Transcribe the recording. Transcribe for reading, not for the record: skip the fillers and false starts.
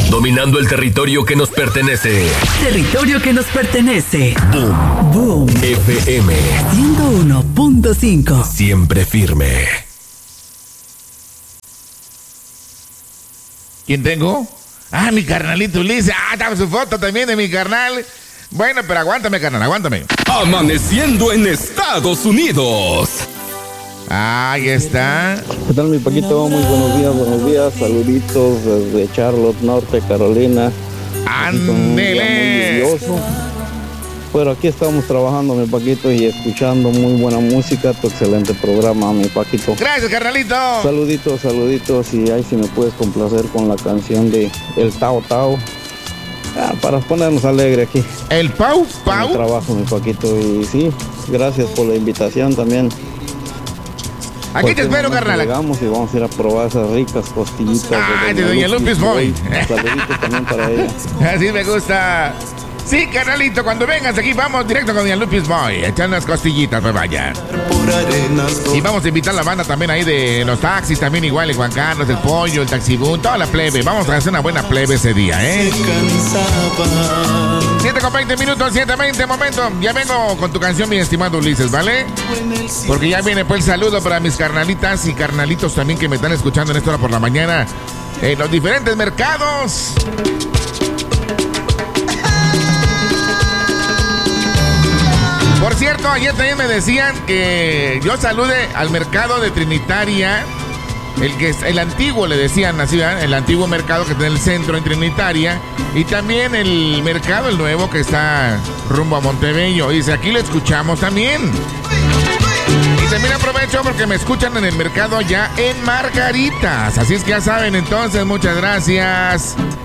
Dominando el territorio que nos pertenece. Territorio que nos pertenece. Boom. Boom. FM 101.5. Siempre firme. ¿Quién tengo? Ah, mi carnalito Ulises. Ah, estaba su foto también de mi carnal. Bueno, pero aguántame, carnal, aguántame. Amaneciendo en Estados Unidos. Ahí está. ¿Qué tal, mi Paquito? Muy buenos días. Saluditos desde Charlotte, Norte Carolina. ¡Ándele! Muy lluvioso. Pero aquí estamos trabajando, mi Paquito, y escuchando muy buena música. Tu excelente programa, mi Paquito. Gracias, carnalito. Saluditos. Y ahí si me puedes complacer con la canción de El Tao Tao. Para ponernos alegre aquí. El Pau. El trabajo, mi Paquito. Y sí, gracias por la invitación también. Aquí te espero, carnal. Llegamos y vamos a ir a probar esas ricas costillitas. De Doña Lupis Boy. Saluditos también para ella. Así me gusta. Sí, carnalito, cuando vengas aquí vamos directo con Doña Lupis Boy. Echan unas costillitas, pues vaya. Y vamos a invitar a la banda también ahí de los taxis, también igual, el Juan Carlos, el Pollo, el Taxibún, toda la plebe. Vamos a hacer una buena plebe ese día, 7:20 minutos, 7:20, momento. Ya vengo con tu canción, mi estimado Ulises, ¿vale? Porque ya viene pues el saludo para mis carnalitas y carnalitos también que me están escuchando en esta hora por la mañana en los diferentes mercados. Por cierto, ayer también me decían que yo salude al mercado de Trinitaria, el antiguo, le decían así, ¿verdad? El antiguo mercado que está en el centro en Trinitaria, y también el mercado, el nuevo que está rumbo a Montebello. Dice, aquí lo escuchamos también. Y también aprovecho porque me escuchan en el mercado ya en Margaritas. Así es que ya saben, entonces, muchas gracias.